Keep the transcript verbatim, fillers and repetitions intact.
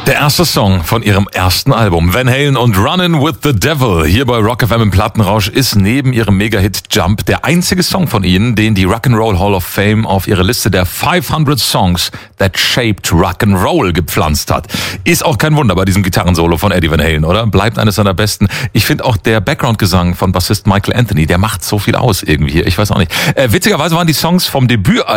Der erste Song von ihrem ersten Album, Van Halen und Runnin' with the Devil, hier bei Rock F M im Plattenrausch, ist neben ihrem Mega-Hit Jump der einzige Song von ihnen, den die Rock'n'Roll Hall of Fame auf ihre Liste der fünfhundert Songs that shaped Rock'n'Roll gepflanzt hat. Ist auch kein Wunder bei diesem Gitarrensolo von Eddie Van Halen, oder? Bleibt eines seiner besten. Ich finde auch der Background-Gesang von Bassist Michael Anthony, der macht so viel aus irgendwie hier. Ich weiß auch nicht. Äh, witzigerweise waren die Songs vom Debüt